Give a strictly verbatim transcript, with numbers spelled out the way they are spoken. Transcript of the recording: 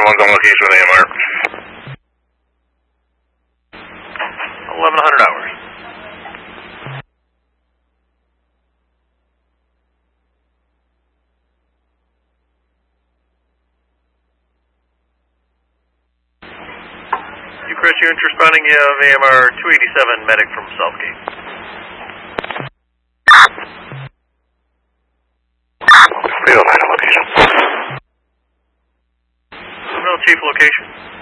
one's on location with A M R. eleven hundred hours. You, Chris, you're responding. You have A M R two eighty-seven medic from Southgate. Field nine location. Chief location.